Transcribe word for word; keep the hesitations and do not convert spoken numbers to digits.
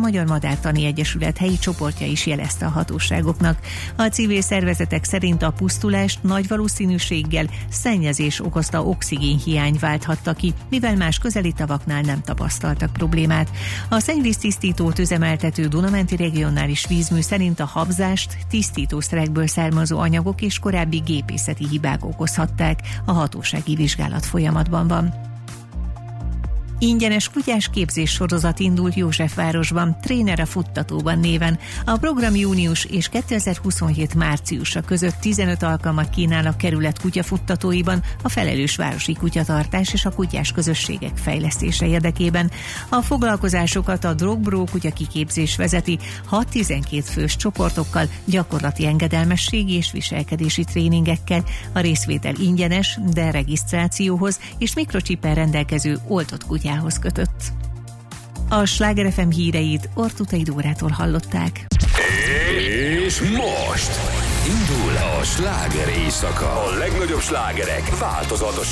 Magyar Madártani Egyesület helyi csoportja is jelezte a hatóságoknak. A civil szervezetek szerint a pusztulást nagy valószínűséggel szennyezés okozta oxigénhiány válthatta ki, mivel más közeli tavaknál nem tapasztaltak problémát. A szennyvíztisztítót üzemeltető Dunamenti Regionális Vízmű szerint a habzást tisztítószerekből származó anyagok és korábbi gépészeti hibák okozhatták. A hatósági vizsgálat folyamatban van. Ingyenes kutyás képzés sorozat indult Józsefvárosban, Tréner a futtatóban néven. A program június és kétezer-huszonhét márciusa között tizenöt alkalmat kínál a kerület kutyafuttatóiban a felelős városi kutyatartás és a kutyás közösségek fejlesztése érdekében. A foglalkozásokat a Drogbró kutya kiképzés vezeti hat-tizenkét fős csoportokkal, gyakorlati engedelmességi és viselkedési tréningekkel. A részvétel ingyenes, de regisztrációhoz és mikrocsippel rendelkező oltott kutyák kötött. A Sláger ef em híreit Ortutai Dórától hallották. És most indul a sláger éjszaka. A legnagyobb slágerek változatos